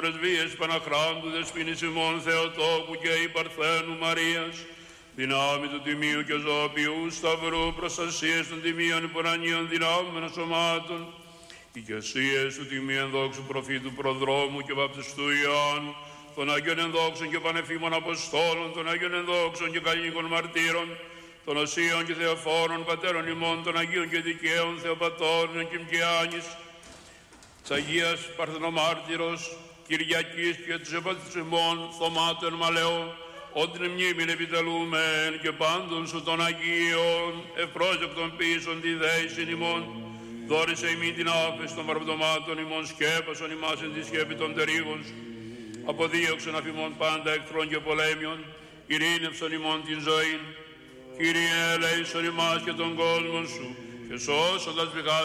Πρεσβείες Παναχράντου, Δεσποίνης ημών Θεοτόκου και η Παρθένου Μαρίας, δυνάμει του Τιμίου και Ζωοποιού Σταυρού, προστασίες των Τιμίων Υπορανίων δυνάμεων σωμάτων, ηγεσίες του Τιμίου ενδόξου προφήτου Προδρόμου και βαπτιστού Ιωάννου, των Αγίων ενδόξων και πανεφήμων Αποστόλων, των Αγίων ενδόξων και καλλινικών μαρτύρων, των Οσίων και Θεοφόρων Πατέρων ημών, των Αγίων και Δικαίων Θεοπατώρων και Μκιάνης, της Αγίας Παρθενομάρτυρος, Κυριακής και τους επατησιμών Θωμάτων Μαλαιό, ότι την μνήμην επιτελούμεν και πάντων σου των Αγίων, ευπρόσδεκτων πίσων τη δέησιν ημών, δόρισε ημί την άφεση των παραπτωμάτων ημών, σκέπασον ημάς εν τη σκέπη των τερίγων σου, αποδίωξον αφημών πάντα εχθρών και πολέμιων, ειρήνευσον ημών την ζωή. Κύριε, ελέησον ημάς και τον κόσμο σου, και σώσοντας